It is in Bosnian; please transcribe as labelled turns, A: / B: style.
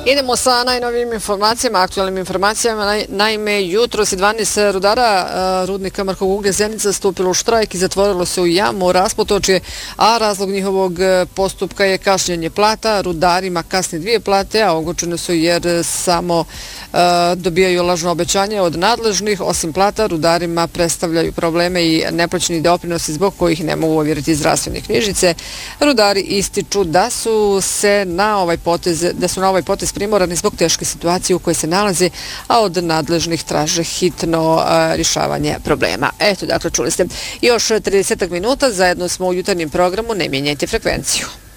A: Idemo sa najnovijim informacijama, aktualnim informacijama. Naime, jutros je 12 rudara rudnika Mrkog uglja Zenica stupilo u štrajk i zatvorilo se u jamu Raspotočje, a razlog njihovog postupka je kašnjenje plata. Rudarima kasni 2 plate, a ogorčeni su jer samo dobijaju lažno obećanje od nadležnih. Osim plata, rudarima predstavljaju probleme i neplaćeni doprinosi zbog kojih ne mogu ovjeriti zdravstvene knjižice. Rudari ističu da su na ovaj potez primorani zbog teške situacije u kojoj se nalazi, a od nadležnih traže hitno rješavanje problema. Eto, dakle, čuli ste još 30 minuta, zajedno smo u jutarnjem programu, ne mijenjajte frekvenciju.